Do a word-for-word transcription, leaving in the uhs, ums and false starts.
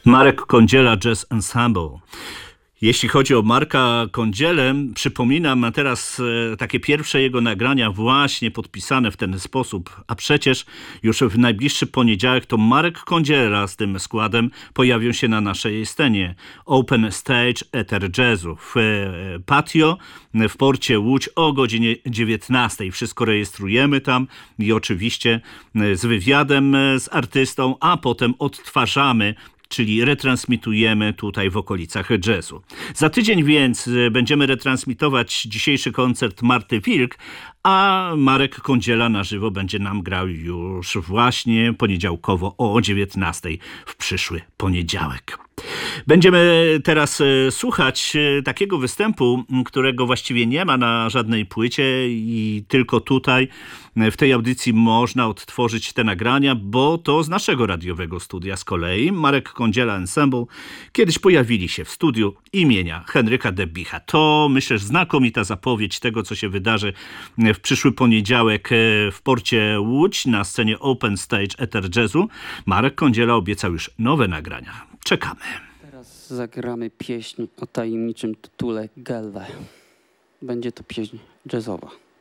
Marek Kądziela Jazz Ensemble. Jeśli chodzi o Marka Kądzielę, przypominam teraz e, takie pierwsze jego nagrania właśnie podpisane w ten sposób, a przecież już w najbliższy poniedziałek to Marek Kądziela z tym składem pojawią się na naszej scenie Open Stage Ether Jazzu w e, Patio w porcie Łódź o godzinie dziewiętnastej. Wszystko rejestrujemy tam i oczywiście e, z wywiadem e, z artystą, a potem odtwarzamy, czyli retransmitujemy tutaj w okolicach jazzu. Za tydzień więc będziemy retransmitować dzisiejszy koncert Marty Wilk, a Marek Kądziela na żywo będzie nam grał już właśnie poniedziałkowo o dziewiętnastej w przyszły poniedziałek. Będziemy teraz słuchać takiego występu, którego właściwie nie ma na żadnej płycie i tylko tutaj w tej audycji można odtworzyć te nagrania, bo to z naszego radiowego studia z kolei. Marek Kądziela Ensemble kiedyś pojawili się w studiu imienia Henryka Debicha. To myślę, że znakomita zapowiedź tego, co się wydarzy w przyszły poniedziałek w porcie Łódź na scenie Open Stage Ether Jazzu. Marek Kądziela obiecał już nowe nagrania. Czekamy. Teraz zagramy pieśń o tajemniczym tytule Gelwe. Będzie to pieśń jazzowa.